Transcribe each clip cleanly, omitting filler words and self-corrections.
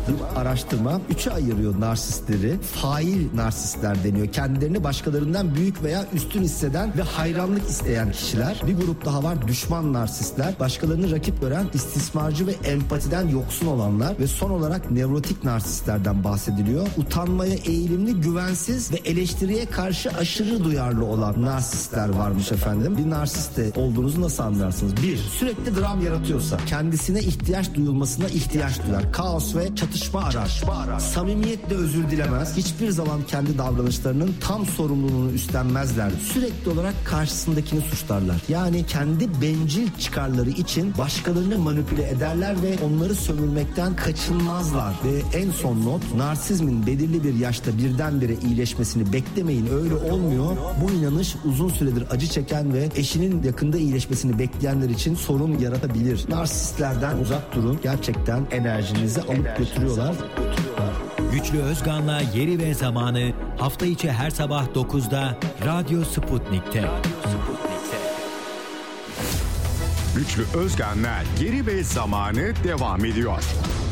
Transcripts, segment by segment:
Bir araştırma 3'e ayırıyor narsistleri. Fail narsistler deniyor. Kendilerini başkalarından büyük veya üstün hisseden ve hayranlık isteyen kişiler. Bir grup daha var, düşman narsistler. Başkalarını rakip gören, istismarcı ve empatiden yoksun olanlar. Ve son olarak nevrotik narsistlerden bahsediliyor. Utanmaya eğilimli, güvensiz ve eleştiriye karşı aşırı duyarlı olan narsistler varmış efendim. Bir narsiste olduğunuzu nasıl anlarsınız? 1. Sürekli dram yaratıyorsa, kendisine ihtiyaç duyulmasına ihtiyaç duyar. Kaos ve çatışma arar. Samimiyetle özür dilemez. Hiçbir zaman kendi davranışlarının tam sorumluluğunu üstlenmezler. Sürekli olarak karşısındakini suçlarlar. Yani kendi bencil çıkarları için başkalarını manipüle ederler ve onları sömürmekten kaçınmazlar. Ve en son not, narsizmin belirli bir yaşta birdenbire iyileşmesini beklemeyin, öyle olmuyor. Bu inanış uzun süredir acı çeken ve eşinin yakında iyileşmesini bekleyenler için sorun yaratabilir. Narsistlerden uzak durun. Gerçekten enerjinizi alıp götürüyorlar. Güçlü Özgan'la Yeri ve Zamanı hafta içi her sabah 9'da Radyo Sputnik'te. Güçlü Özgan'la Yeri ve Zamanı devam ediyor.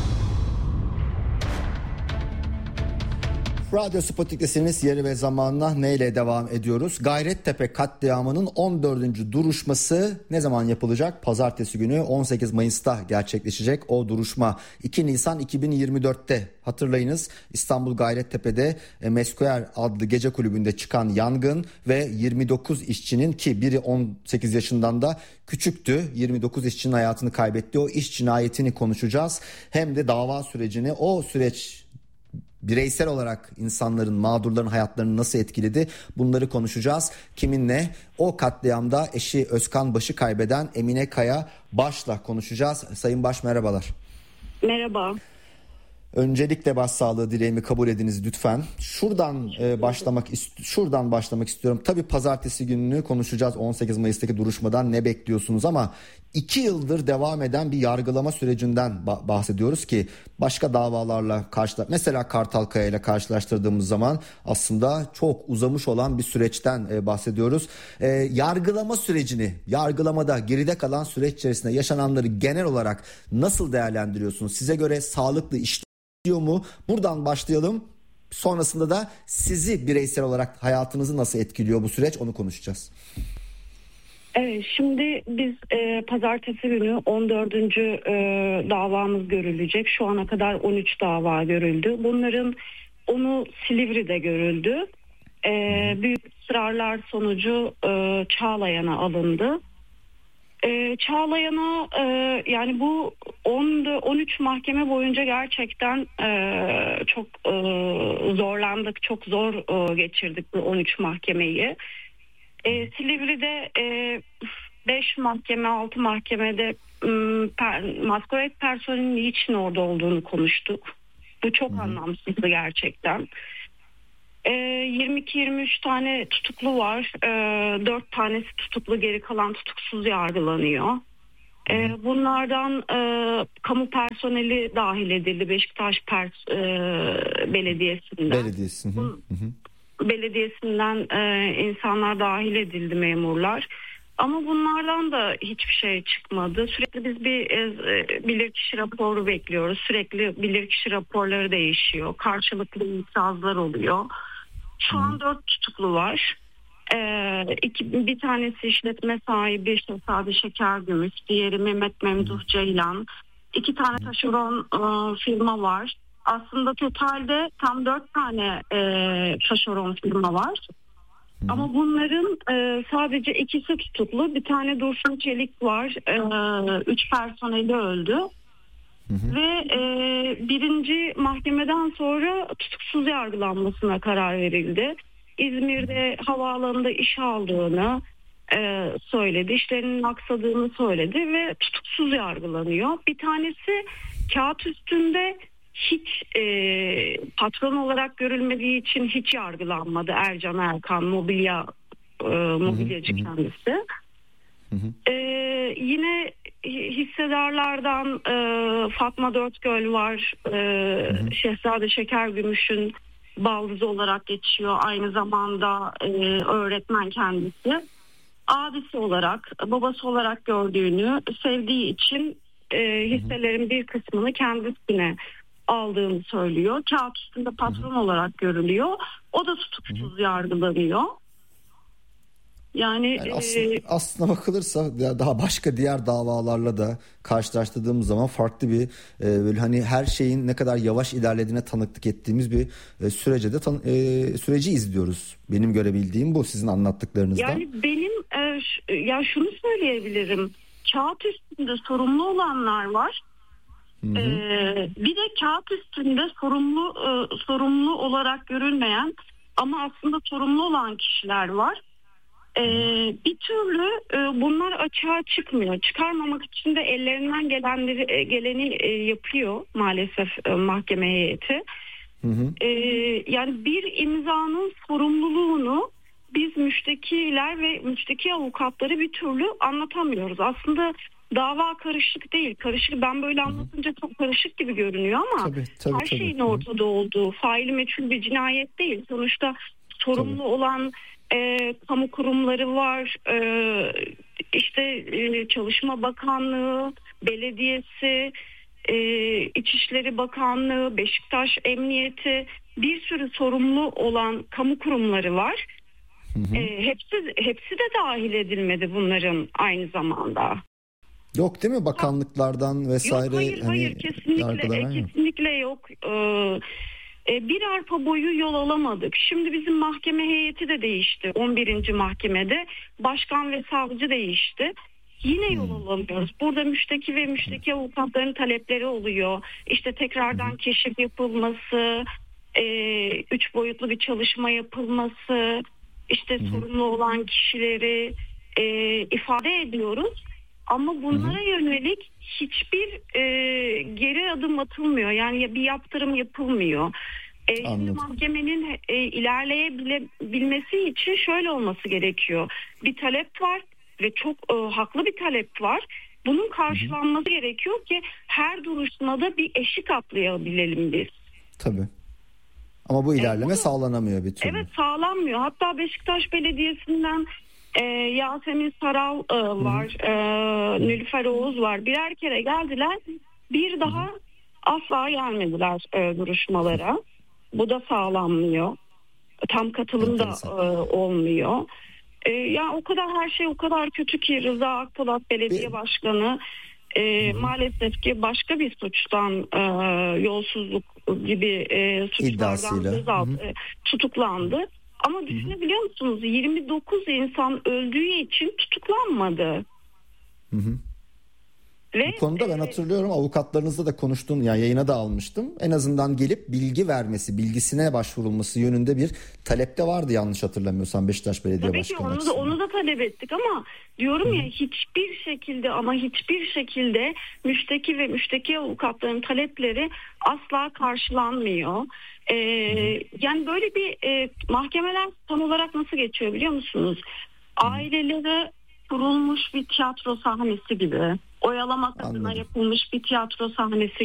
Radyo Sputnik'tesiniz. Yeri ve zamanla neyle devam ediyoruz? Gayrettepe katliamının 14. duruşması ne zaman yapılacak? Pazartesi günü 18 Mayıs'ta gerçekleşecek o duruşma. 2 Nisan 2024'te hatırlayınız, İstanbul Gayrettepe'de Mesquer adlı gece kulübünde çıkan yangın ve 29 işçinin, ki biri 18 yaşından da küçüktü, 29 işçinin hayatını kaybetti. O iş cinayetini konuşacağız. Hem de dava sürecini, o süreç bireysel olarak insanların, mağdurların hayatlarını nasıl etkiledi, bunları konuşacağız. Kiminle? O katliamda eşi Özkan Baş'ı kaybeden Emine Kaya Baş'la konuşacağız. Sayın Baş, merhabalar. Merhaba. Öncelikle başsağlığı dileğimi kabul ediniz lütfen. Şuradan başlamak istiyorum. Tabii pazartesi gününü konuşacağız. 18 Mayıs'taki duruşmadan ne bekliyorsunuz, ama 2 yıldır devam eden bir yargılama sürecinden bahsediyoruz ki başka davalarla mesela Kartalkaya ile karşılaştırdığımız zaman aslında çok uzamış olan bir süreçten bahsediyoruz. Yargılama sürecini, yargılamada geride kalan süreç içerisinde yaşananları genel olarak nasıl değerlendiriyorsunuz? Size göre sağlıklı işliyor mu? Buradan başlayalım. Sonrasında da sizi bireysel olarak hayatınızı nasıl etkiliyor bu süreç, onu konuşacağız. Evet, şimdi biz pazartesi günü 14. Davamız görülecek. Şu ana kadar 13 dava görüldü. Bunların 10'u Silivri'de görüldü. Büyük ısrarlar sonucu Çağlayan'a alındı. Çağlayan'a yani bu 13 mahkeme boyunca gerçekten çok zorlandık, çok zor geçirdik bu 13 mahkemeyi. Silivri'de 5 mahkeme, 6 mahkemede maskot personelinin niçin orada olduğunu konuştuk. Bu çok anlamsızdı gerçekten. 22-23 tane tutuklu var. 4 tanesi tutuklu, geri kalan tutuksuz yargılanıyor. Bunlardan kamu personeli dahil edildi. Beşiktaş Belediyesi'nden. Belediyesinden insanlar dahil edildi, memurlar. Ama bunlardan da hiçbir şey çıkmadı. Sürekli biz bir bilirkişi raporu bekliyoruz. Sürekli bilirkişi raporları değişiyor. Karşılıklı itirazlar oluyor. Şu an 4 tutuklu var. Bir tanesi işletme sahibi Şehzade Şekergümüş, diğeri Mehmet Memduh Ceylan. 2 tane taşeron firma var. Aslında totalde tam 4 tane taşeron firma var. Ama bunların sadece 2'si tutuklu. Bir tane Dursun Çelik var. 3 personeli öldü. Ve birinci mahkemeden sonra tutuksuz yargılanmasına karar verildi. İzmir'de havaalanında iş aldığını söyledi. İşlerinin aksadığını söyledi ve tutuksuz yargılanıyor. Bir tanesi kağıt üstünde hiç patron olarak görülmediği için hiç yargılanmadı. Ercan Erkan, mobilyacı kendisi. Yine hissedarlardan Fatma Dörtgöl var. Şehzade Şekergümüş'ün baldızı olarak geçiyor. Aynı zamanda öğretmen kendisi. Abisi olarak, babası olarak gördüğünü, sevdiği için hisselerin bir kısmını kendisine aldığını söylüyor. Kağıt üstünde patron olarak görülüyor. O da tutuksuz yargılanıyor. Yani aslına bakılırsa daha başka diğer davalarla da karşılaştırdığımız zaman farklı bir böyle hani her şeyin ne kadar yavaş ilerlediğine tanıklık ettiğimiz bir süreci izliyoruz. Benim görebildiğim bu sizin anlattıklarınızdan. Yani benim ya şunu söyleyebilirim. Kağıt üstünde sorumlu olanlar var. Bir de kağıt üstünde sorumlu olarak görülmeyen ama aslında sorumlu olan kişiler var. Bir türlü bunlar açığa çıkmıyor. Çıkarmamak için de ellerinden geleni yapıyor maalesef mahkeme heyeti. Yani bir imzanın sorumluluğunu biz müştekiler ve müşteki avukatları bir türlü anlatamıyoruz. Aslında dava karışık değil. Karışık, ben böyle anlatınca çok karışık gibi görünüyor ama her şeyin ortada olduğu, faili meçhul bir cinayet değil. Sonuçta sorumlu olan kamu kurumları var, işte Çalışma Bakanlığı, Belediyesi, İçişleri Bakanlığı, Beşiktaş Emniyeti, bir sürü sorumlu olan kamu kurumları var. Hepsi de dahil edilmedi bunların aynı zamanda. Yok değil mi bakanlıklardan vesaire? Yok, hayır kesinlikle yok. Bir arpa boyu yol alamadık. Şimdi bizim mahkeme heyeti de değişti. 11. mahkemede başkan ve savcı değişti. Yine yol alamıyoruz. Burada müşteki ve müşteki avukatların talepleri oluyor. İşte tekrardan keşif yapılması, 3 boyutlu bir çalışma yapılması, işte sorumlu olan kişileri ifade ediyoruz. Ama bunlara yönelik hiçbir geri adım atılmıyor. Yani bir yaptırım yapılmıyor. Şimdi mahkemenin ilerleyebilmesi için şöyle olması gerekiyor. Bir talep var ve çok haklı bir talep var. Bunun karşılanması gerekiyor ki her duruşmada bir eşik atlayabilelim biz. Tabii. Ama bu ilerleme sağlanamıyor bir türlü. Evet, sağlanmıyor. Hatta Beşiktaş Belediyesi'nden Yasemin Saral var, Nilüfer Oğuz var. Birer kere geldiler. Bir daha asla gelmediler duruşmalara. Bu da sağlanmıyor. Tam katılım da olmuyor. Ya o kadar her şey o kadar kötü ki Rıza Akpolat Belediye Başkanı maalesef ki başka bir suçtan yolsuzluk gibi suçlardan tutuklandı. Ama düşünebiliyor musunuz? 29 insan öldüğü için tutuklanmadı. Ve, bu konuda ben hatırlıyorum avukatlarınızla da konuştum, yani yayına da almıştım. En azından gelip bilgi vermesi, bilgisine başvurulması yönünde bir talep de vardı yanlış hatırlamıyorsam Beşiktaş Belediye Başkanı açısından. Onu da talep ettik ama diyorum ya hiçbir şekilde müşteki ve müşteki avukatların talepleri asla karşılanmıyor. Yani böyle bir mahkemeler tam olarak nasıl geçiyor biliyor musunuz? Ailelere kurulmuş bir tiyatro sahnesi gibi. Oyalamak adına yapılmış bir tiyatro sahnesi